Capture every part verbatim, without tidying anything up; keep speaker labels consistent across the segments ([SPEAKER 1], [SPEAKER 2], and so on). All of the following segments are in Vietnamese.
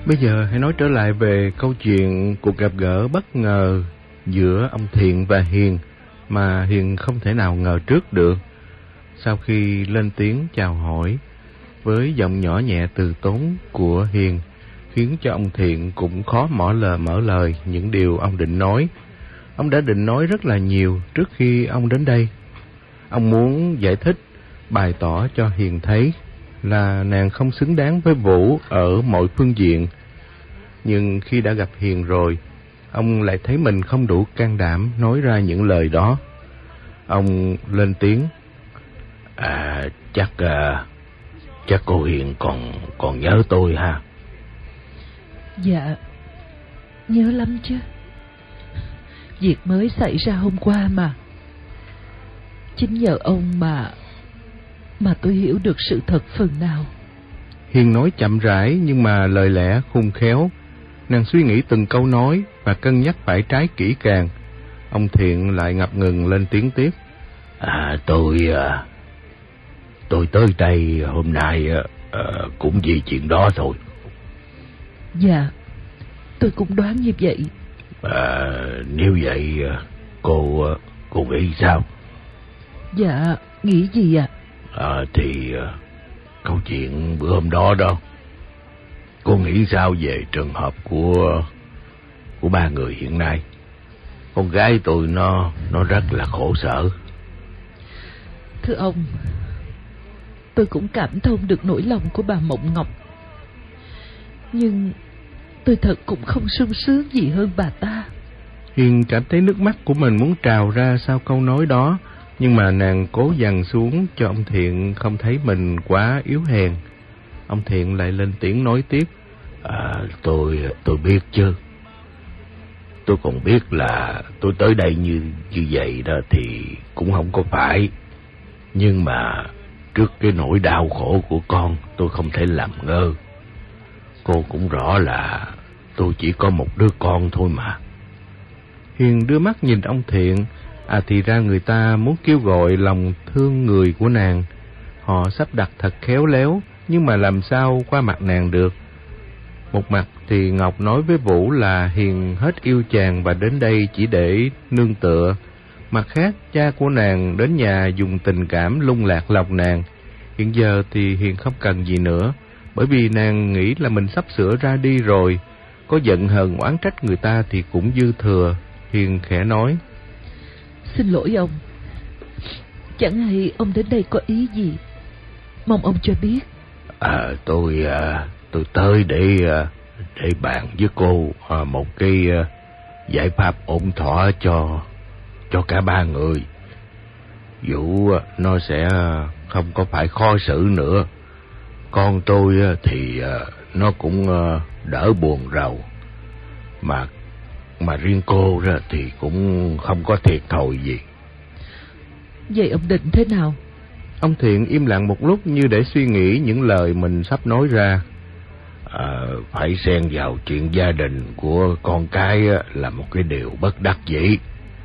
[SPEAKER 1] Bây giờ hãy nói trở lại về câu chuyện cuộc gặp gỡ bất ngờ giữa ông Thiện và Hiền mà Hiền không thể nào ngờ trước được. Sau khi lên tiếng chào hỏi với giọng nhỏ nhẹ từ tốn của Hiền, khiến cho ông Thiện cũng khó mở lời mở lời những điều ông định nói. Ông đã định nói rất là nhiều trước khi ông đến đây. Ông muốn giải thích, bày tỏ cho Hiền thấy là nàng không xứng đáng với Vũ ở mọi phương diện. Nhưng khi đã gặp Hiền rồi, ông lại thấy mình không đủ can đảm nói ra những lời đó. Ông lên tiếng:
[SPEAKER 2] À, chắc à, chắc cô Hiền còn còn nhớ tôi ha?
[SPEAKER 3] Dạ, nhớ lắm chứ. Việc mới xảy ra hôm qua mà. Chính nhờ ông mà Mà tôi hiểu được sự thật phần nào.
[SPEAKER 1] Hiền nói chậm rãi nhưng mà lời lẽ khôn khéo. Nàng suy nghĩ từng câu nói và cân nhắc phải trái kỹ càng. Ông Thiện lại ngập ngừng lên tiếng tiếp:
[SPEAKER 2] À, tôi à, tôi tới đây hôm nay à, cũng vì chuyện đó thôi.
[SPEAKER 3] Dạ, tôi cũng đoán như vậy.
[SPEAKER 2] À, nếu vậy cô cô nghĩ sao?
[SPEAKER 3] Dạ, nghĩ gì ạ?
[SPEAKER 2] À? À, thì à, câu chuyện bữa hôm đó đó, cô nghĩ sao về trường hợp của của ba người hiện nay? Con gái tôi nó nó rất là khổ sở.
[SPEAKER 3] Thưa ông, tôi cũng cảm thông được nỗi lòng của bà Mộng Ngọc, nhưng tôi thật cũng không sung sướng gì hơn bà ta.
[SPEAKER 1] Hiền cảm thấy nước mắt của mình muốn trào ra sau câu nói đó, nhưng mà nàng cố dằn xuống cho ông Thiện không thấy mình quá yếu hèn. Ông Thiện lại lên tiếng nói tiếp:
[SPEAKER 2] À, tôi tôi biết chứ. Tôi còn biết là tôi tới đây như như vậy đó thì cũng không có phải. Nhưng mà trước cái nỗi đau khổ của con, tôi không thể làm ngơ. Cô cũng rõ là tôi chỉ có một đứa con thôi mà.
[SPEAKER 1] Hiền đưa mắt nhìn ông Thiện. À, thì ra người ta muốn kêu gọi lòng thương người của nàng. Họ sắp đặt thật khéo léo, nhưng mà làm sao qua mặt nàng được. Một mặt thì Ngọc nói với Vũ là Hiền hết yêu chàng và đến đây chỉ để nương tựa. Mặt khác, cha của nàng đến nhà dùng tình cảm lung lạc lòng nàng. Hiện giờ thì Hiền không cần gì nữa, bởi vì nàng nghĩ là mình sắp sửa ra đi rồi. Có giận hờn oán trách người ta thì cũng dư thừa. Hiền khẽ nói:
[SPEAKER 3] Xin lỗi ông, chẳng hay ông đến đây có ý gì, mong ông cho biết.
[SPEAKER 2] À, tôi à, tôi tới để để bàn với cô à, một cái à, giải pháp ổn thỏa cho cho cả ba người. Vũ nó sẽ không có phải khó xử nữa. Con tôi thì à, nó cũng à, đỡ buồn rầu. Mà mà riêng cô ra thì cũng không có thiệt thòi gì.
[SPEAKER 3] Vậy ông định thế nào?
[SPEAKER 1] Ông Thiện im lặng một lúc như để suy nghĩ những lời mình sắp nói ra.
[SPEAKER 2] À, phải xen vào chuyện gia đình của con cái là một cái điều bất đắc dĩ.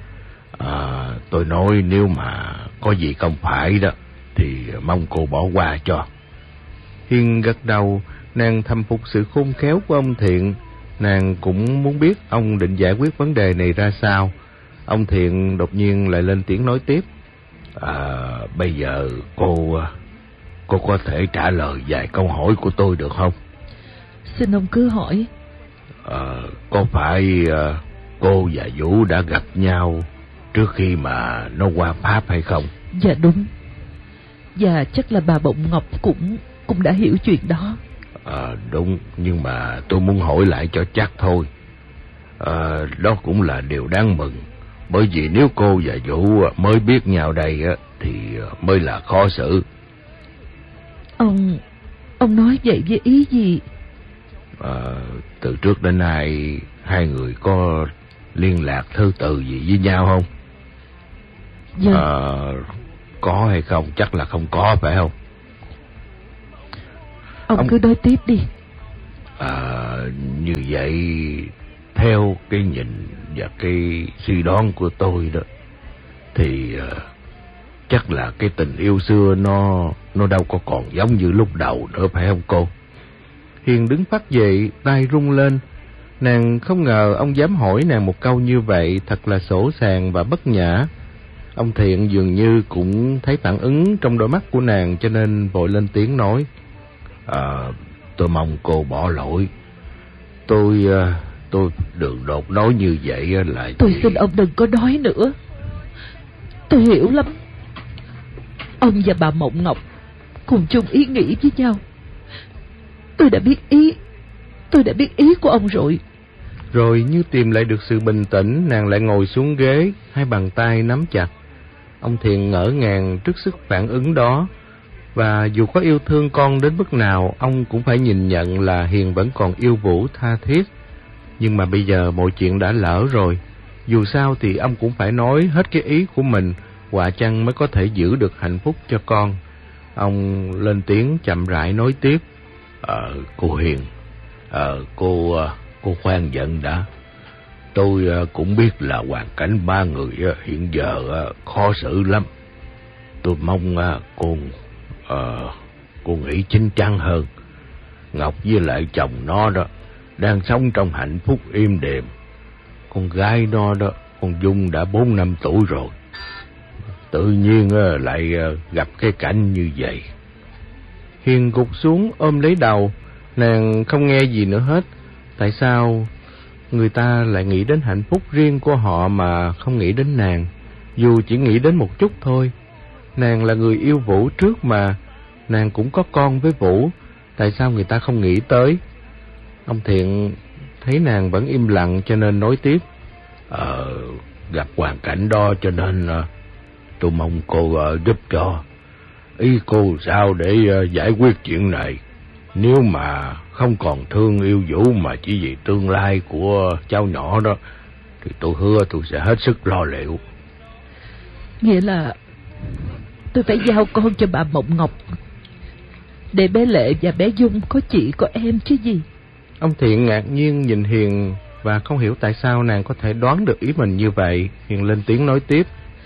[SPEAKER 2] À, tôi nói nếu mà có gì không phải đó thì mong cô bỏ qua cho.
[SPEAKER 1] Hiền gật đầu. Nàng thầm phục sự khôn khéo của ông Thiện. Nàng cũng muốn biết ông định giải quyết vấn đề này ra sao. Ông Thiện đột nhiên lại lên tiếng nói tiếp:
[SPEAKER 2] À, bây giờ cô cô có thể trả lời vài câu hỏi của tôi được không?
[SPEAKER 3] Xin ông cứ hỏi.
[SPEAKER 2] À, có phải à, cô và Vũ đã gặp nhau trước khi mà nó qua Pháp hay không?
[SPEAKER 3] Dạ đúng. Và chắc là bà Bộng Ngọc cũng cũng đã hiểu chuyện đó.
[SPEAKER 2] À, đúng, nhưng mà tôi muốn hỏi lại cho chắc thôi. À, đó cũng là điều đáng mừng. Bởi vì nếu cô và Vũ mới biết nhau đây thì mới là khó xử.
[SPEAKER 3] Ông Ông nói vậy với ý gì?
[SPEAKER 2] À, từ trước đến nay hai người có liên lạc thư từ gì với nhau không?
[SPEAKER 3] Dạ.
[SPEAKER 2] À, có hay không? Chắc là không có, phải không?
[SPEAKER 3] Ông, ông cứ nói tiếp đi.
[SPEAKER 2] À, như vậy theo cái nhìn và cái suy đoán của tôi đó thì uh, chắc là cái tình yêu xưa nó nó đâu có còn giống như lúc đầu nữa, phải không cô?
[SPEAKER 1] Hiền đứng phắt dậy, tay rung lên. Nàng không ngờ ông dám hỏi nàng một câu như vậy, thật là sỗ sàng và bất nhã. Ông Thiện dường như cũng thấy phản ứng trong đôi mắt của nàng, cho nên vội lên tiếng nói:
[SPEAKER 2] À, tôi mong cô bỏ lỗi. Tôi tôi đường đột nói như vậy là
[SPEAKER 3] Tôi
[SPEAKER 2] gì?
[SPEAKER 3] xin ông đừng có nói nữa. Tôi hiểu lắm. Ông và bà Mộng Ngọc cùng chung ý nghĩ với nhau. Tôi đã biết ý Tôi đã biết ý của ông rồi.
[SPEAKER 1] Rồi như tìm lại được sự bình tĩnh, nàng lại ngồi xuống ghế, hai bàn tay nắm chặt. Ông Thiện ngỡ ngàng trước sức phản ứng đó, và dù có yêu thương con đến mức nào, ông cũng phải nhìn nhận là Hiền vẫn còn yêu Vũ tha thiết. Nhưng mà bây giờ mọi chuyện đã lỡ rồi, dù sao thì ông cũng phải nói hết cái ý của mình, họa chăng mới có thể giữ được hạnh phúc cho con. Ông lên tiếng chậm rãi nói tiếp:
[SPEAKER 2] Ờ, cô Hiền, ờ, cô, cô khoan giận đã. Tôi cũng biết là hoàn cảnh ba người hiện giờ khó xử lắm. Tôi mong cô, ờ, cô nghĩ chín chắn hơn. Ngọc với lại chồng nó đó đang sống trong hạnh phúc êm đềm. Con gái nó đó, con Dung đã bốn năm tuổi rồi, tự nhiên lại gặp cái cảnh như vậy.
[SPEAKER 1] Hiền gục xuống ôm lấy đầu, nàng không nghe gì nữa hết. Tại sao người ta lại nghĩ đến hạnh phúc riêng của họ mà không nghĩ đến nàng, dù chỉ nghĩ đến một chút thôi? Nàng là người yêu Vũ trước mà, nàng cũng có con với Vũ, tại sao người ta không nghĩ tới? Ông Thiện thấy nàng vẫn im lặng cho nên nói tiếp:
[SPEAKER 2] Ờ, gặp hoàn cảnh đó cho nên tôi mong cô uh, giúp cho. Ý cô sao để uh, giải quyết chuyện này? Nếu mà không còn thương yêu Vũ mà chỉ vì tương lai của cháu nhỏ đó, thì tôi hứa tôi sẽ hết sức lo liệu.
[SPEAKER 3] Nghĩa là tôi phải giao con cho bà Mộng Ngọc, để bé Lệ và bé Dung có chị có em chứ gì.
[SPEAKER 1] Ông Thiện ngạc nhiên nhìn Hiền và không hiểu tại sao nàng có thể đoán được ý mình như vậy. Hiền lên tiếng nói tiếp: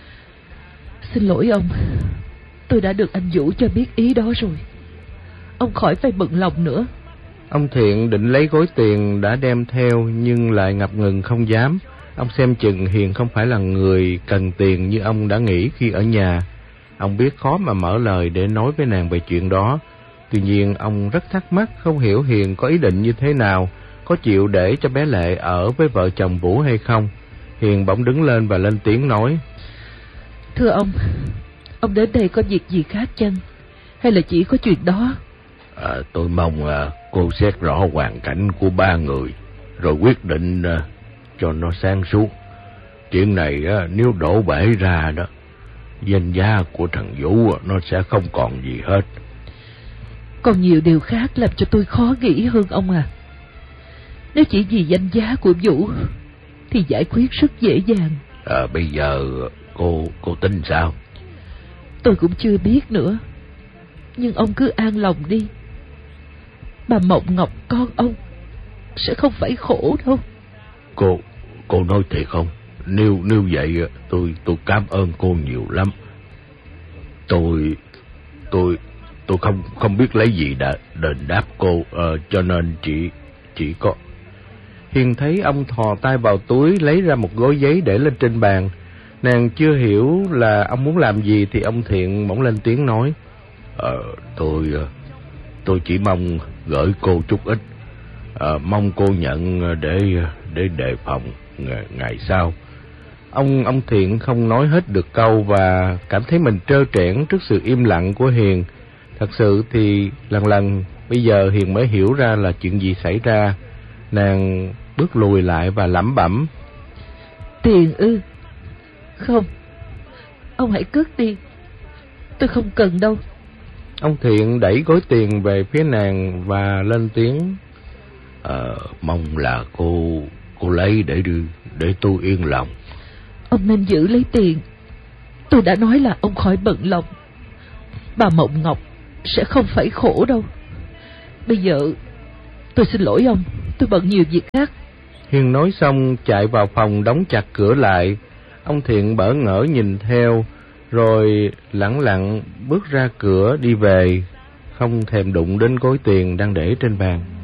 [SPEAKER 3] Xin lỗi ông, tôi đã được anh Vũ cho biết ý đó rồi. Ông khỏi phải bận lòng nữa.
[SPEAKER 1] Ông Thiện định lấy gói tiền đã đem theo, nhưng lại ngập ngừng không dám. Ông xem chừng Hiền không phải là người cần tiền như ông đã nghĩ khi ở nhà. Ông biết khó mà mở lời để nói với nàng về chuyện đó. Tuy nhiên ông rất thắc mắc, không hiểu Hiền có ý định như thế nào, có chịu để cho bé Lệ ở với vợ chồng Vũ hay không. Hiền bỗng đứng lên và lên tiếng nói:
[SPEAKER 3] Thưa ông, ông đến đây có việc gì khác chăng, hay là chỉ có chuyện đó?
[SPEAKER 2] À, tôi mong à, cô xét rõ hoàn cảnh của ba người, rồi quyết định à, cho nó sáng suốt. Chuyện này à, nếu đổ bể ra đó, danh giá của thằng Vũ à, nó sẽ không còn gì hết.
[SPEAKER 3] Còn nhiều điều khác làm cho tôi khó nghĩ hơn ông à. Nếu chỉ vì danh giá của Vũ thì giải quyết rất dễ dàng.
[SPEAKER 2] À, bây giờ cô cô tính sao?
[SPEAKER 3] Tôi cũng chưa biết nữa, nhưng ông cứ an lòng đi. Bà Mộng Ngọc con ông sẽ không phải khổ đâu.
[SPEAKER 2] Cô cô nói thiệt không? Nếu nếu vậy tôi tôi cảm ơn cô nhiều lắm. Tôi tôi tôi không không biết lấy gì đã đền đáp cô, uh, cho nên chỉ chỉ có.
[SPEAKER 1] Hiền thấy ông thò tay vào túi lấy ra một gói giấy để lên trên bàn. Nàng chưa hiểu là ông muốn làm gì thì ông Thiện bỗng lên tiếng nói:
[SPEAKER 2] Ờ, tôi tôi chỉ mong gửi cô chút ít, à, mong cô nhận để để đề phòng ngày, ngày sau.
[SPEAKER 1] Ông ông Thiện không nói hết được câu và cảm thấy mình trơ trẽn trước sự im lặng của Hiền. Thật sự thì lần lần bây giờ Hiền mới hiểu ra là chuyện gì xảy ra. Nàng bước lùi lại và lẩm bẩm:
[SPEAKER 3] Tiền ư? Không, ông hãy cất đi, tôi không cần đâu.
[SPEAKER 1] Ông Thiện đẩy gói tiền về phía nàng và lên tiếng:
[SPEAKER 2] Ờ, mong là cô cô lấy để đưa để tôi yên lòng.
[SPEAKER 3] Ông nên giữ lấy tiền. Tôi đã nói là ông khỏi bận lòng. Bà Mộng Ngọc sẽ không phải khổ đâu. Bây giờ tôi xin lỗi ông, tôi bận nhiều việc khác.
[SPEAKER 1] Hiền nói xong chạy vào phòng đóng chặt cửa lại. Ông Thiện bỡ ngỡ nhìn theo, rồi lẳng lặng bước ra cửa đi về, không thèm đụng đến gói tiền đang để trên bàn.